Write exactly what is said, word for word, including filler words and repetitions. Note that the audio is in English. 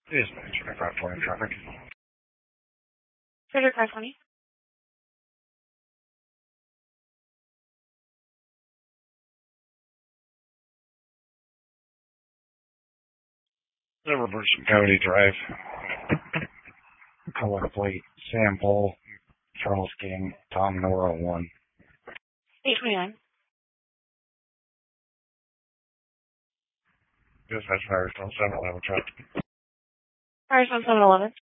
It is twenty-five twenty traffic. thirty-five twenty. Silver Bruce Cody Drive. Color plate, Sam Paul, Charles King, Tom Nora one. eight twenty-nine. Dispatch Firestone seven eleven traffic. Firestone seven eleven.